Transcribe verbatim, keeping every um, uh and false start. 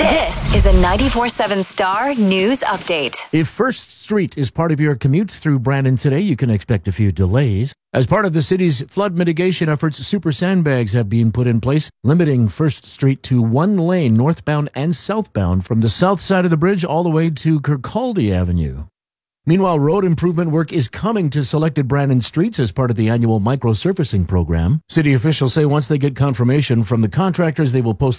This is a ninety-four seven Star News Update. If First Street is part of your commute through Brandon today, you can expect a few delays. As part of the city's flood mitigation efforts, super sandbags have been put in place, limiting First Street to one lane northbound and southbound from the south side of the bridge all the way to Kirkcaldy Avenue. Meanwhile, road improvement work is coming to selected Brandon streets as part of the annual microsurfacing program. City officials say once they get confirmation from the contractors, they will post